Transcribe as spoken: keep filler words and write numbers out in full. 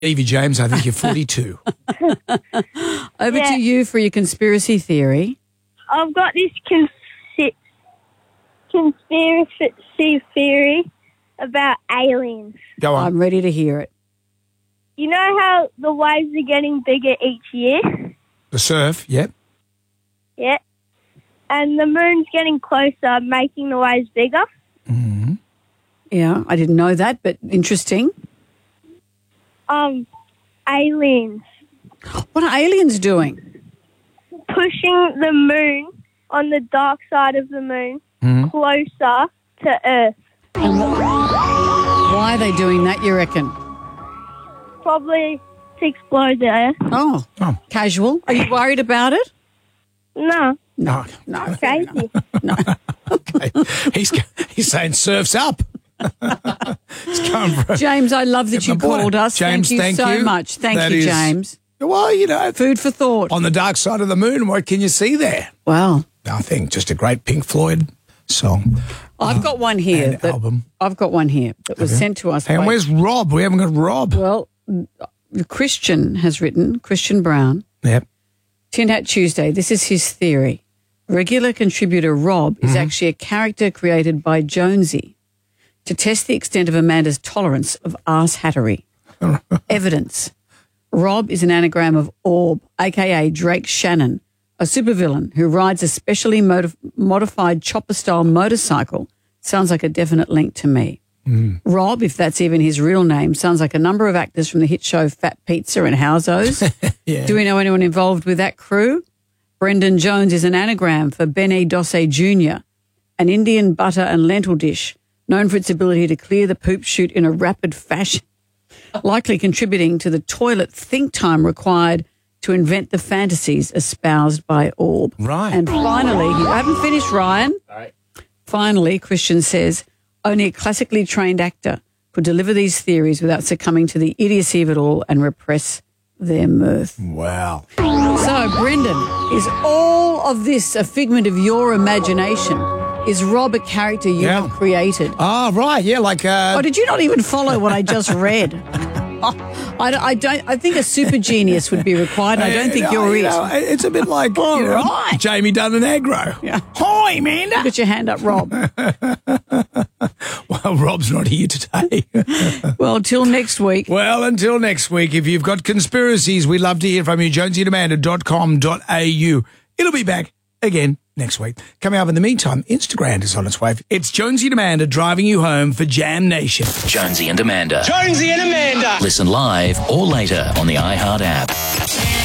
Evie James, I think you're forty-two. Over Yeah. to you for your conspiracy theory. I've got this consi- conspiracy theory about aliens. Go on. I'm ready to hear it. You know how the waves are getting bigger each year? The surf, yep. Yeah. And the moon's getting closer, making the waves bigger. Mm-hmm. Yeah, I didn't know that, but interesting. Um, aliens What are aliens doing? pushing the moon on the dark side of the moon Mhm. closer to Earth. And wh- why are they doing that, you reckon? Probably to explode the Earth. Oh, Oh. casual. Are you worried about it? No, No. No. crazy. Okay. he's, he's saying surf's up. He's going for James, I love that Yeah, you my boy. called us. James, thank you thank so you. much. Thank That you, is- James. Well, you know, Food for thought. on the dark side of the moon, what can you see there? Wow. Nothing. Just a great Pink Floyd song. I've got one here. and That, album. I've got one here that was sent to us. And by, where's Rob? We haven't got Rob. Well, Christian has written, Christian Brown, Yep. Tin Hat Tuesday. This is his theory. Regular contributor Rob is actually a character created by Jonesy to test the extent of Amanda's tolerance of arse hattery. Evidence. Rob is an anagram of Orb, a k a. Drake Shannon, a supervillain who rides a specially modif- modified chopper-style motorcycle. Sounds like a definite link to me. Rob, if that's even his real name, sounds like a number of actors from the hit show Fat Pizza and Howzos. Yeah. Do we know anyone involved with that crew? Brendan Jones is an anagram for Benny Dosse Junior, an Indian butter and lentil dish known for its ability to clear the poop chute in a rapid fashion, likely contributing to the toilet think time required to invent the fantasies espoused by Orb. Right. And finally, I haven't finished, Ryan. Finally, Christian says, only a classically trained actor could deliver these theories without succumbing to the idiocy of it all and repress their mirth. Wow. So, Brendan, is all of this a figment of your imagination? Is Rob a character you Yeah. have created? Ah, right. Yeah, like uh, Oh, did you not even follow what I just read? Oh, I, don't- I don't. I think a super genius would be required. I don't think uh, you're you it. know, it's a bit like All you know, right. Jamie Dunn and Agro. Yeah. Hi, Amanda. Put your hand up, Rob. Well, Rob's not here today. Well, till next week. Well, until next week, if you've got conspiracies, we'd love to hear from you. jonesy and amanda dot com dot a u. It'll be back again next week. Coming up in the meantime, Instagram is on its way. It's Jonesy and Amanda driving you home for Jam Nation. Jonesy and Amanda. Jonesy and Amanda. Listen live or later on the iHeart app.